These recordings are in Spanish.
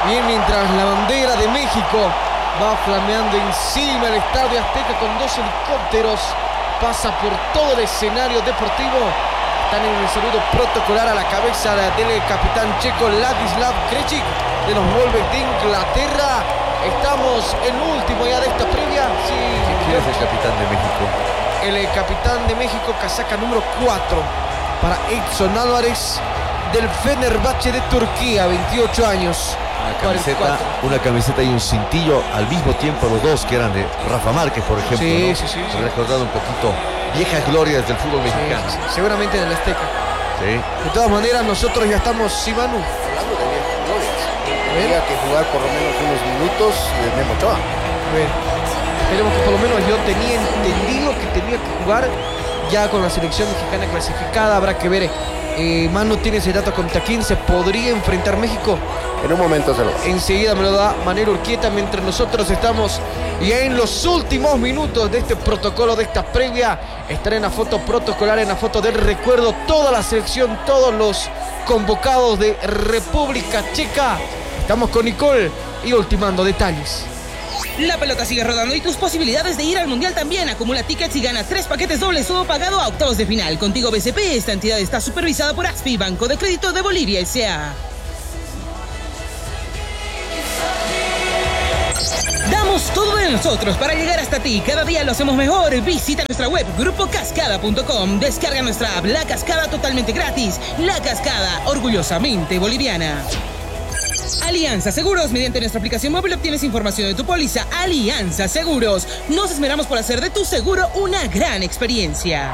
Bien, mientras la bandera de México va flameando encima del Estadio Azteca con 2 helicópteros, pasa por todo el escenario deportivo. Están en el saludo protocolar a la cabeza del capitán checo Ladislav Krejcik de los Wolves de Inglaterra. Estamos en último ya de esta previa. Sí, ¿Quién es el capitán de México? El capitán de México, casaca número 4 para Edson Álvarez del Fenerbahce de Turquía, 28 años. Una camiseta y un cintillo al mismo tiempo, los dos que eran de Rafa Márquez, por ejemplo. Sí, ¿no? sí. Recordando un poquito viejas glorias del fútbol mexicano. Sí, seguramente en el Azteca. Sí. De todas maneras, nosotros ya estamos, sí, Manu. Hablando de viejas glorias, tendría que jugar por lo menos unos minutos de Memo Ochoa. A ver, esperemos que por lo menos yo tenía entendido que tenía que jugar ya con la selección mexicana clasificada. Habrá que ver, Manu tiene ese dato contra quién se podría enfrentar México. En un momento se lo da. Enseguida me lo da Manero Urquieta, mientras nosotros estamos ya en los últimos minutos de este protocolo, de esta previa. Estará en la foto protocolar, en la foto del recuerdo, toda la selección, todos los convocados de República Checa. Estamos con Nicole y ultimando detalles. La pelota sigue rodando y tus posibilidades de ir al Mundial también. Acumula tickets y gana 3 paquetes dobles, todo pagado a octavos de final. Contigo BCP, esta entidad está supervisada por ASPI, Banco de Crédito de Bolivia S.A. Damos todo de nosotros para llegar hasta ti. Cada día lo hacemos mejor. Visita nuestra web grupocascada.com. Descarga nuestra app La Cascada totalmente gratis. La Cascada, orgullosamente boliviana. Alianza Seguros. Mediante nuestra aplicación móvil obtienes información de tu póliza. Alianza Seguros. Nos esmeramos por hacer de tu seguro una gran experiencia.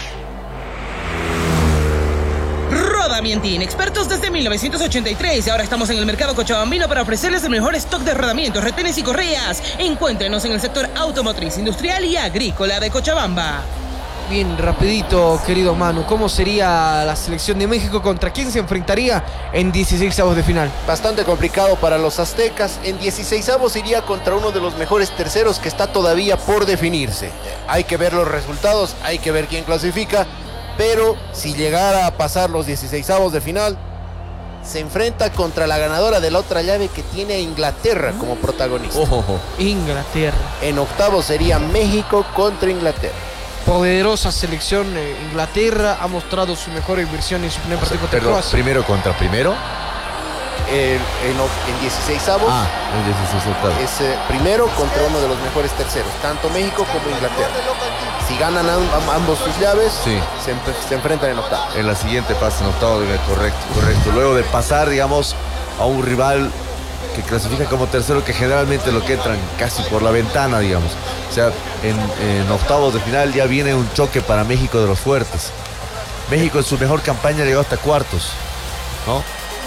Rodamientín, expertos desde 1983. Ahora estamos en el mercado cochabambino para ofrecerles el mejor stock de rodamientos, retenes y correas. Encuéntrenos en el sector automotriz, industrial y agrícola de Cochabamba. Bien, rapidito, querido Manu, ¿cómo sería la selección de México? ¿Contra quién se enfrentaría en 16avos de final? Bastante complicado para los aztecas. En 16avos iría contra uno de los mejores terceros que está todavía por definirse. Hay que ver los resultados, hay que ver quién clasifica. Pero si llegara a pasar los 16avos de final, se enfrenta contra la ganadora de la otra llave que tiene a Inglaterra como protagonista. Inglaterra. En octavos sería México contra Inglaterra. Poderosa selección. Inglaterra ha mostrado su mejor versión en su primer partido contra Croacia. ¿Primero contra primero? En 16avos en 16 es primero contra uno de los mejores terceros, tanto México como Inglaterra. Si ganan ambos sus llaves, sí, se enfrentan en octavos. En la siguiente pasa en octavo, correcto. Luego de pasar, digamos, a un rival que clasifica como tercero, que generalmente lo que entran casi por la ventana, digamos. O sea, en octavos de final ya viene un choque para México de los fuertes. México en su mejor campaña llegó hasta cuartos, ¿no?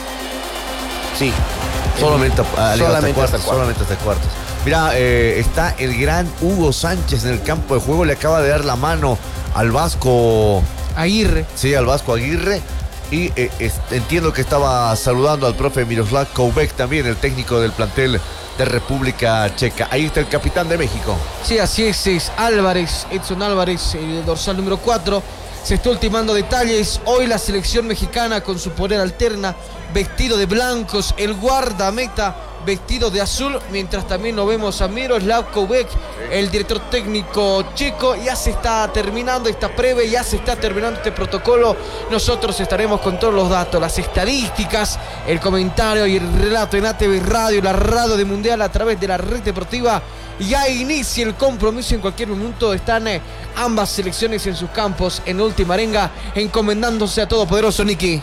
Sí. Solamente hasta cuartos. Mira, está el gran Hugo Sánchez en el campo de juego. Le acaba de dar la mano al Vasco Aguirre. Sí, al Vasco Aguirre. Y entiendo que estaba saludando al profe Miroslav Koubek también, el técnico del plantel de República Checa. Ahí está el capitán de México. Sí, así es Álvarez, Edson Álvarez, el dorsal número 4. Se está ultimando detalles. Hoy la selección mexicana con su poder alterna, vestido de blancos, el guardameta vestido de azul, mientras también lo vemos a Miroslav Koubek, el director técnico checo. Ya se está terminando esta previa, ya se está terminando este protocolo. Nosotros estaremos con todos los datos, las estadísticas, el comentario y el relato en ATV Radio, la radio de Mundial a través de la red deportiva. Ya inicia el compromiso en cualquier minuto. Están ambas selecciones en sus campos en última arenga, encomendándose a Todopoderoso Nicky.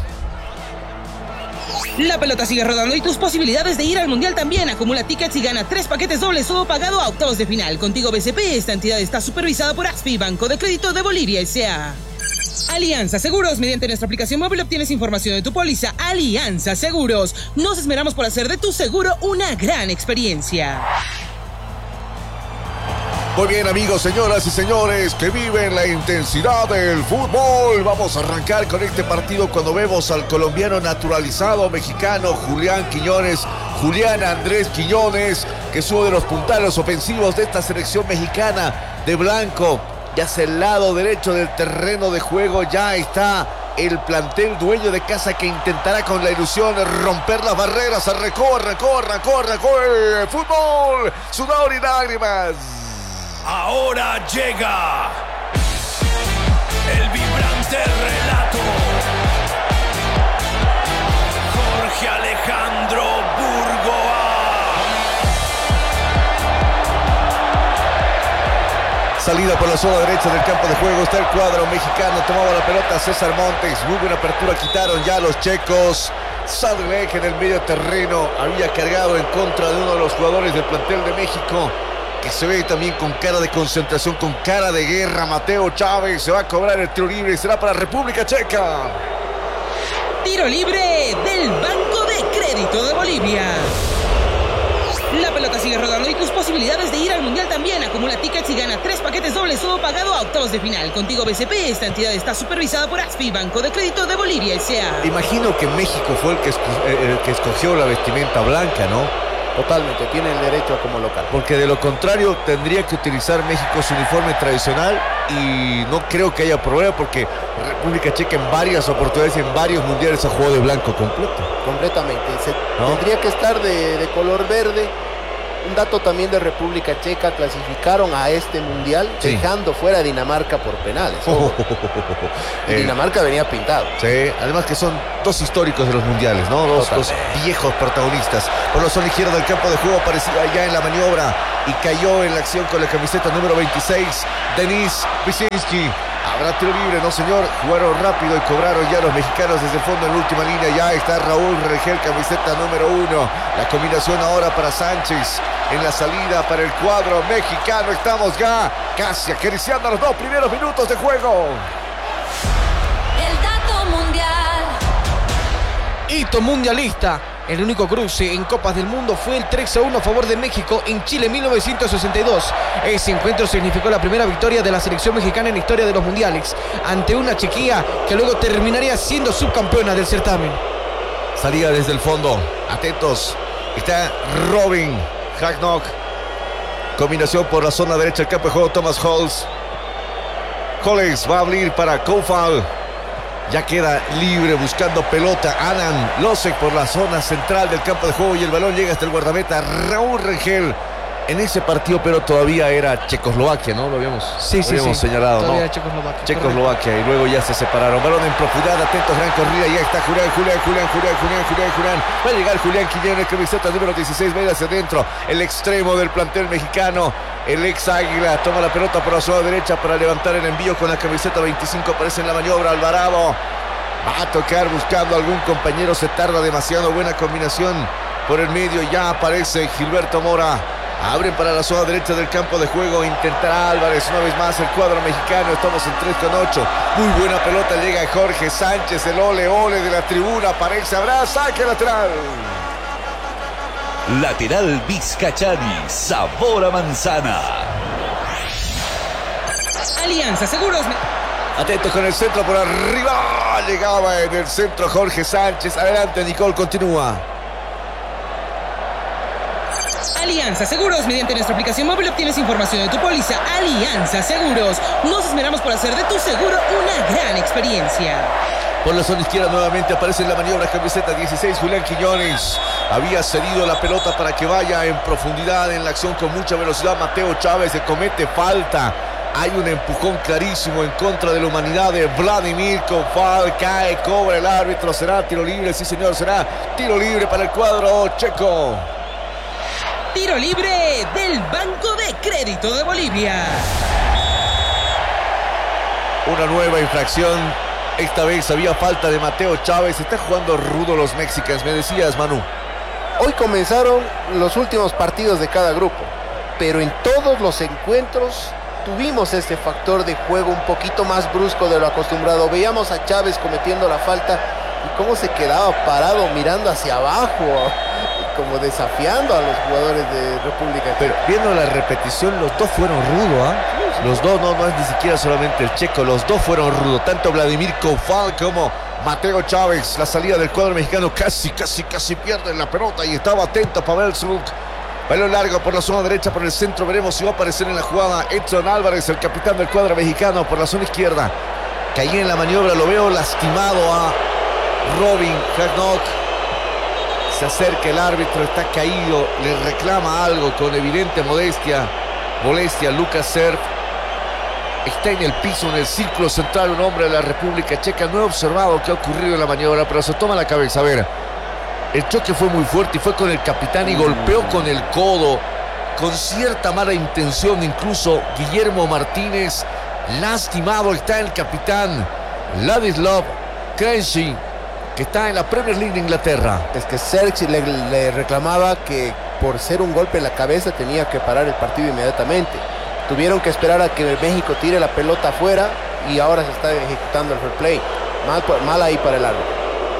La pelota sigue rodando y tus posibilidades de ir al Mundial también. Acumula tickets y gana 3 paquetes dobles, todo pagado a octavos de final. Contigo BCP, esta entidad está supervisada por ASPI, Banco de Crédito de Bolivia S.A. Alianza Seguros. Mediante nuestra aplicación móvil obtienes información de tu póliza. Alianza Seguros. Nos esmeramos por hacer de tu seguro una gran experiencia. Muy bien, amigos, señoras y señores que viven la intensidad del fútbol. Vamos a arrancar con este partido cuando vemos al colombiano naturalizado mexicano Julián Andrés Quiñones, que es uno de los puntales ofensivos de esta selección mexicana de blanco. Ya hacia el lado derecho del terreno de juego ya está el plantel dueño de casa que intentará con la ilusión romper las barreras. Arrancó el fútbol, sudor y lágrimas. Ahora llega el vibrante relato. Jorge Alejandro Burgoa. Salida por la zona derecha del campo de juego. Está el cuadro mexicano. Tomaba la pelota César Montes. Muy buena apertura. Quitaron ya los checos. Sadlek en el medio terreno. Había cargado en contra de uno de los jugadores del plantel de México, que se ve también con cara de concentración, con cara de guerra. Mateo Chávez se va a cobrar el tiro libre y será para República Checa. Tiro libre del Banco de Crédito de Bolivia. La pelota sigue rodando y tus posibilidades de ir al Mundial también. Acumula tickets y gana 3 paquetes dobles, todo pagado a octavos de final. Contigo BCP, esta entidad está supervisada por ASFI, Banco de Crédito de Bolivia S.A. Imagino que México fue el que escogió la vestimenta blanca, ¿no? Totalmente, tiene el derecho a como local. Porque de lo contrario tendría que utilizar México su uniforme tradicional y no creo que haya problema, porque República Checa en varias oportunidades y en varios mundiales ha jugado de blanco completo. Completamente. ¿No? Tendría que estar de color verde. Un dato también de República Checa: clasificaron a este mundial dejando fuera a Dinamarca por penales. Y Dinamarca venía pintado. Sí, además que son dos históricos de los mundiales, ¿no? Dos viejos protagonistas. Por la zona izquierda del campo de juego aparecía ya en la maniobra y cayó en la acción con la camiseta número 26, Denis Wyszynski. Habrá tiro libre, no señor. Jugaron rápido y cobraron ya los mexicanos desde el fondo en la última línea. Ya está Raúl Regel, camiseta número 1. La combinación ahora para Sánchez en la salida para el cuadro mexicano. Estamos ya casi acariciando los 2 primeros minutos de juego. El dato mundial. Hito mundialista. El único cruce en Copas del Mundo fue el 3-1 a favor de México en Chile en 1962. Ese encuentro significó la primera victoria de la selección mexicana en la historia de los mundiales, ante una Chequia que luego terminaría siendo subcampeona del certamen. Salida desde el fondo. Atentos. Está Robin Hacknock. Combinación por la zona derecha del campo de juego. Thomas Holtz. Holtz va a abrir para Koufal. Ya queda libre buscando pelota Adam Losek por la zona central del campo de juego y el balón llega hasta el guardameta Raúl Rengel. En ese partido, pero todavía era Checoslovaquia, ¿no? Lo habíamos señalado, todavía ¿no? Checoslovaquia. Checoslovaquia, y luego ya se separaron. Balón en profundidad, atentos, gran corrida. Ya está Julián. Va a llegar Julián Quillén, el camiseta número 16, va a ir hacia adentro. El extremo del plantel mexicano, el ex Águila, toma la pelota por la zona derecha para levantar el envío con la camiseta 25. Aparece en la maniobra Alvarado. Va a tocar buscando a algún compañero, se tarda demasiado. Buena combinación por el medio. Ya aparece Gilberto Mora. Abren para la zona derecha del campo de juego. Intentará Álvarez una vez más el cuadro mexicano. Estamos en 3-8. Muy buena pelota. Llega Jorge Sánchez. El ole de la tribuna. Aparece, habrá saque lateral. Lateral Vizcachani. Sabor a manzana. Alianza Seguros. Atento con el centro por arriba. Llegaba en el centro Jorge Sánchez. Adelante, Nicole, continúa. Alianza Seguros, mediante nuestra aplicación móvil obtienes información de tu póliza. Alianza Seguros, nos esmeramos por hacer de tu seguro una gran experiencia. Por la zona izquierda nuevamente aparece en la maniobra camiseta 16, Julián Quiñones. Había cedido la pelota para que vaya en profundidad en la acción con mucha velocidad. Mateo Chávez se comete falta. Hay un empujón clarísimo en contra de la humanidad de Vladimir Koufal. Cae, cobra el árbitro. Será tiro libre, sí señor, será tiro libre para el cuadro checo. Tiro libre del Banco de Crédito de Bolivia. Una nueva infracción. Esta vez había falta de Mateo Chávez. Está jugando rudo los mexicanos, me decías, Manu. Hoy comenzaron los últimos partidos de cada grupo, pero en todos los encuentros tuvimos este factor de juego un poquito más brusco de lo acostumbrado. Veíamos a Chávez cometiendo la falta y cómo se quedaba parado mirando hacia abajo, como desafiando a los jugadores de República Checa. Pero viendo la repetición, los dos fueron rudos, ¿ah? Los dos, no es ni siquiera solamente el checo, los dos fueron rudos. Tanto Vladimir Koufal como Mateo Chávez. La salida del cuadro mexicano casi pierden la pelota y estaba atento Pavel Zruk. Balón largo por la zona derecha, por el centro. Veremos si va a aparecer en la jugada Edson Álvarez, el capitán del cuadro mexicano, por la zona izquierda. caí en la maniobra, lo veo lastimado a Robin Hacknock. Se acerca el árbitro, está caído, le reclama algo con evidente molestia Lucas Serf. Está en el piso, en el círculo central, un hombre de la República Checa. No he observado qué ha ocurrido en la maniobra, pero se toma la cabeza. A ver, el choque fue muy fuerte y fue con el capitán y golpeó con el codo, con cierta mala intención. Incluso Guillermo Martínez, lastimado está el capitán Ladislav Krejci, que está en la Premier League de Inglaterra. Es que Sergi le reclamaba que por ser un golpe en la cabeza tenía que parar el partido inmediatamente. Tuvieron que esperar a que México tire la pelota afuera y ahora se está ejecutando el fair play. Mal ahí para el árbitro.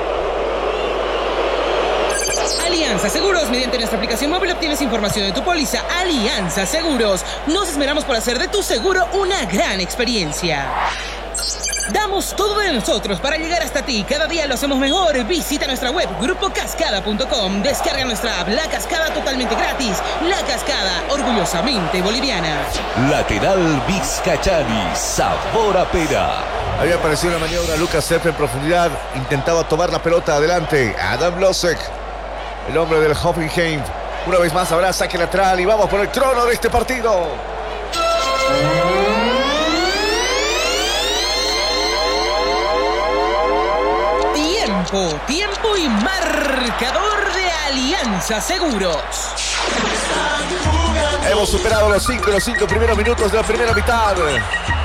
Alianza Seguros, mediante nuestra aplicación móvil obtienes información de tu póliza. Alianza Seguros, nos esmeramos por hacer de tu seguro una gran experiencia. Damos todo de nosotros para llegar hasta ti. Cada día lo hacemos mejor. Visita nuestra web grupocascada.com. Descarga nuestra app La Cascada totalmente gratis. La Cascada, orgullosamente boliviana. Lateral Vizcachani, sabor a pera. Había aparecido en la maniobra Lucas Serf en profundidad. Intentaba tomar la pelota adelante. Adam Losek, el hombre del Hoffenheim. Una vez más habrá saque lateral y vamos por el trono de este partido. Tiempo y marcador de Alianza Seguros. Hemos superado los 5 primeros minutos de la primera mitad.